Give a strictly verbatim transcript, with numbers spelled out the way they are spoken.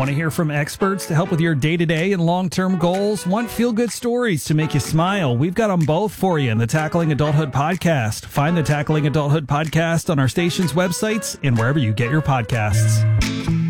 Want to hear from experts to help with your day-to-day and long-term goals? Want feel-good stories to make you smile? We've got them both for you in the Tackling Adulthood podcast. Find the Tackling Adulthood podcast on our station's websites and wherever you get your podcasts.